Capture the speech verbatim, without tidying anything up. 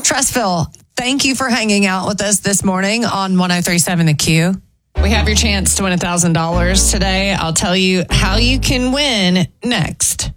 Tressville, thank you for hanging out with us this morning on one oh three point seven The Q. We have your chance to win one thousand dollars today. I'll tell you how you can win next.